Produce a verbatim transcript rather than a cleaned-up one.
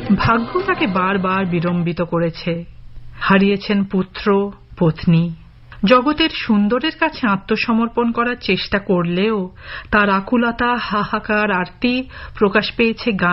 ভাগ্য তাকে বারবার বিড়ম্বিত করেছে। হারিয়েছেন পুত্র, পত্নী। জগতের সুন্দরের কাছে আত্মসমর্পণ করার চেষ্টা করলেও তার আকুলতা, হাহাকার, আরতি প্রকাশ পেয়েছে